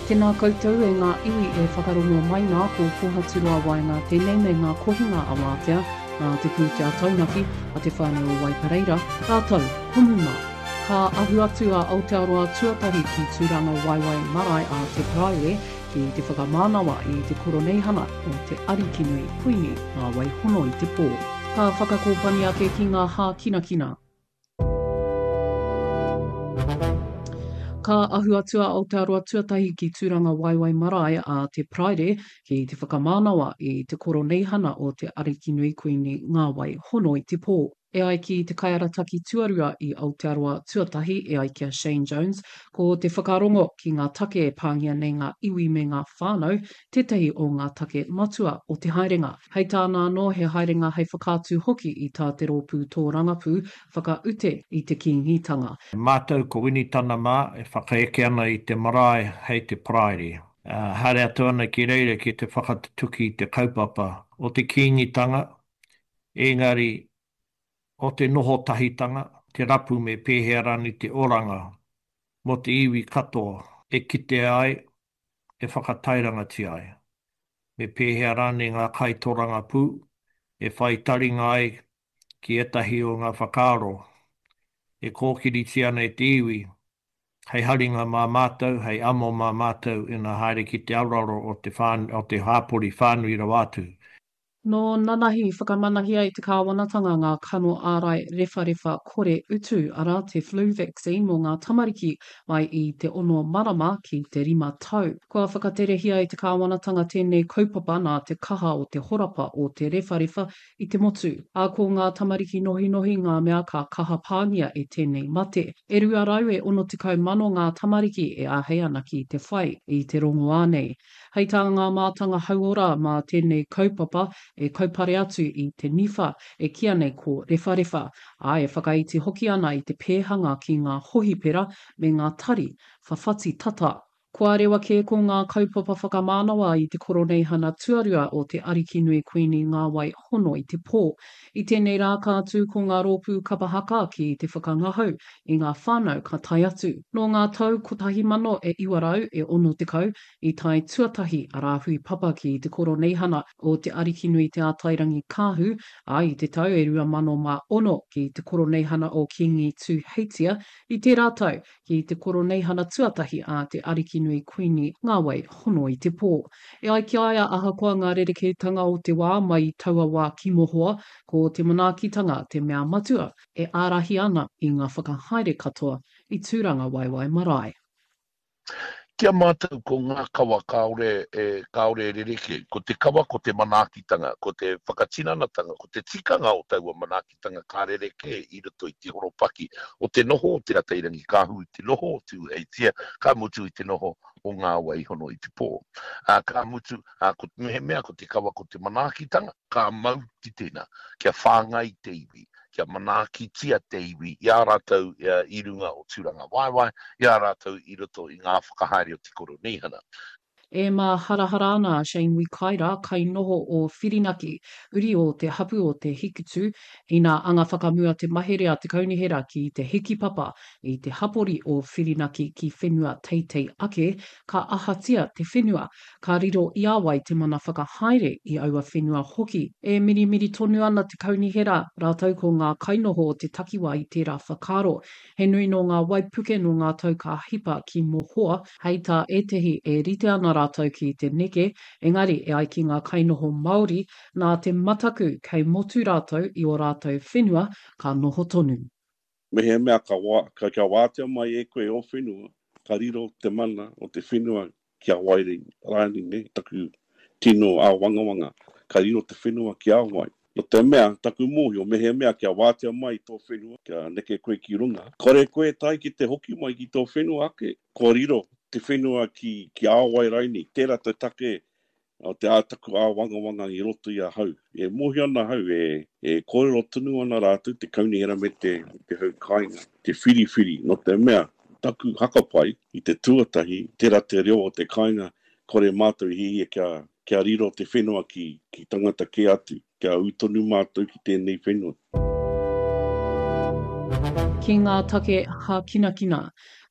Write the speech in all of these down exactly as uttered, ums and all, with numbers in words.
Tēnā koutou e ngā iwi e whakarongo mai ngā ko pohaturua wai ngā tēnei me ngā kohinga awatea, ngā te pūtea taunaki a te whānau Waipareira, tātou, humuma. Ka ahu atu a Aotearoa tuatahi ki tūranga waiwai marae a te praere ki te whakamānawa i te koroneihana o te arikinui puini ngā wai hono i te pō. Ka whakakōpani ake ki ngā hā kina kina. Ka ahu atu a Aotearoa tuatahi ki tūranga waiwai marae a te praere ki te whakamānawa i te koroneihana o te arikinui puini ngā wai hono i te pō. E ai ki te kaiarataki tuarua i Aotearoa tuatahi e ai kia Shane Jones, ko te whakarongo ki ngā take e pāngia nei ngā iwi me ngā whānau, tētahi o ngā take matua o te haerenga. Hei tāna anō he haerenga hei whakātu hoki i tā te rōpū tō rangapū, whakaute i te kingitanga. Mātou ko wini tana mā e whakaeke ana i te marae hei te praere. Uh, Hare atu ana ki reire ki te whakatuki i te kaupapa o te kingitanga, engari o te noho tahitanga, te rapu me pēhea rani te oranga, mo te iwi katoa, e kite ai, e whakatairangati ai. Me pēhea rani ngā kaitoranga pū, e whai taringa ai ki etahi o ngā whakaaro, e kōkiriti ana e te iwi, hei haringa mā mātou, hei amo mā mātou, ina haere ki te auraro o te, whān, o te hāpori whānui rawātu. No nanahi whakamanahia i te kāwanatanga ngā kano ārai rewharewha kore utu ara te flu vaccine mō ngā tamariki mai i te ono marama ki te rima tau. Kua whakaterehia i te kāwanatanga tēnei kaupapa nā te kaha o te horapa o te rewharewha i te motu. A ko ngā tamariki nohi nohi ngā mea ka kaha pāngia e tēnei mate. E rua rau e ono te kaumano ngā tamariki e āhei ana ki te whai i te rongo ānei. Hei tā ngā mātanga hauora mā tēnei kaupapa e kaupare atu i te niwha e kia nei ko rewharewha, a e whakaiti hoki ana i te pēhanga ki ngā hohipera me ngā tari, whawhati tata. Kua rewa ke ko ngā kaupapa whakamānawa i te koroneihana tuarua o te arikinui kuini ngā wai hono i te pō. I tēnei rā kātū ko ngā rōpū kapahaka ki te whakangahau i ngā whānau ka tai atu. No ngā tau kotahi mano e iwarau e ono te kau i tai tuatahi a rāhui papa ki te koroneihana o te arikinui te ātairangi kāhu, a i te tau e rua mano mā ono ki te koroneihana o Kingi tū Heitia i te rātau ki te koroneihana tuatahi a te arikinui nui kuini ngā wai hono i te pō. E ai ki aia ahakoa ngā rerekētanga o te wā mai taua wā kimohoa, ko te manaakitanga te mea matua e ārahi ana i ngā whakahaere katoa i tūranga waiwai marae. Kia mātou ko ngā kawa kaore, e, kaore rereke, ko te kawa, ko te manaakitanga, ko te whakatinanatanga, ko te tikanga o taua manaakitanga ka rereke i roto i te horopaki, o te noho o te atairangi kāhu, i te noho o tū heitia, ka mutu i te noho o ngā wai hono i te pō. Uh, ka mutu, uh, ko te mehe mea, ko te kawa, ko te manaakitanga, ka mauti tēnā, kia whāngai te iwi. Kia manaaki tia te iwi, i a rātou uh, i runga o tūranga waiwai, i a rātou i roto i ngā whakahaere o te koroneihana. E mā harahara ana Shane Wikaira kai noho o Whirinaki, uri o te hapu o te hikutu, i nā anga whakamua te mahere a te kaunihera ki te hiki papa i te hapori o Whirinaki ki whenua teitei ake, ka ahatia te whenua, ka riro i awai te mana whakahaere i aua whenua hoki. E miri miri tonu ana te kaunihera, rātau ko ngā kainoho o te takiwa i tērā whakaro, he nui no ngā waipuke no ngā tau ka hipa ki mohoa, hei tā etehi e rite ana rātou ki te neke, engari e ai ki ngā kainoho Māori, nā te mataku kei motu rātou i o rātou whenua ka noho tonu. Mehea mea ka, wā, ka kia wātea mai e koe o whenua, ka riro te mana o te whenua kia waere rāni ne, taku tino a wangawanga, ka riro te whenua kia wai. No te mea, taku mōhi o mehea mea kia wātea mai tō whenua, kia neke koe ki runga. Kore koe tai ki te hoki mai ki tō whenua ake, ko riro te whenua ki, ki āwai raini, tērā te take o te ātaku ā wanga wanga i roto i a hau. E mohi ana hau, e, e kōrero tunu ana rātou te kaunihera me te, te hau kāinga, te whiri whiri. No te mea, taku hakapai i te tuatahi, tērā te reo o te kāinga, kore mātou hi e kia, kia riro te whenua ki, ki tangata ke atu, kia utonu mātou ki tēnei whenua. Ki ngā take ha kina kina,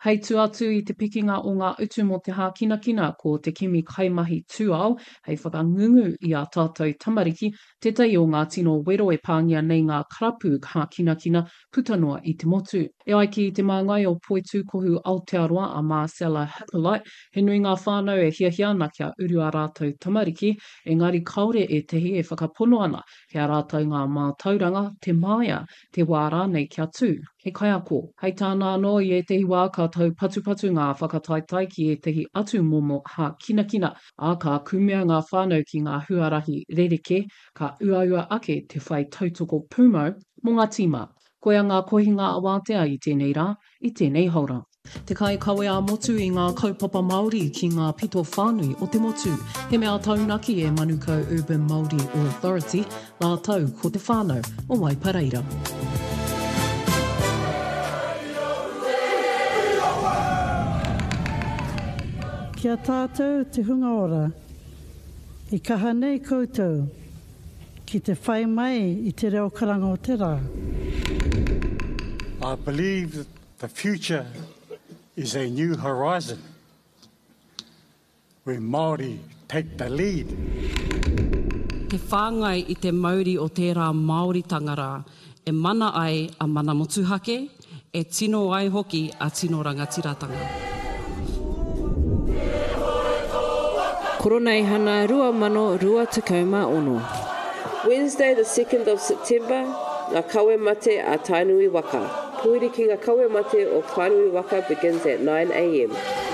Hei tu atu i te pikinga o ngā utu mo te hākinakina ko te kimi kaimahi tūao, hei whakangungu i a tātou tamariki, tētai o ngā tino wero e pāngia nei ngā karapu hākinakina putanua i te motu. E ai ki te māngai o Poitu Kohu Aotearoa a Marcella Hippolyte, he nui ngā whānau e hiahiana kia uru a rātou tamariki, engari kaore e tehi e whakapono ana kia rātou ngā mātauranga, te māia, te wā rānei kia tū. He kai ako, hei tāna anō i e tehi wā ka tau patupatu ngā whakataitai ki e tehi atu momo ha kinakina, a ka kumea ngā whānau ki ngā huarahi rereke, ka uaua ake te whai tautoko pūmau mō ngā tīma. Koia ngā kohinga awātea i tēnei rā, i tēnei haura. Te kai kawe a motu i ngā kaupapa Māori ki ngā pito whānui o te motu. He mea taunaki e Manukau Urban Māori Authority, la tau ko te whānau o Waipareira. Kia tātou te hunga ora, i kaha nei koutou, ki te whai mai i te reo karanga o te rā. I believe that the future is a new horizon, where Māori take the lead. He whāngai i te mauri o tērā Māori tangara, e mana ai a mana motuhake, e tino ai hoki a tino rangatiratanga. Koronei hana rua mano rua takauma ono. Wednesday the second of September, ngā kawe mate a Tainui Waka. Puiri ki ngā kawe mate o Tainui Waka begins at nine a m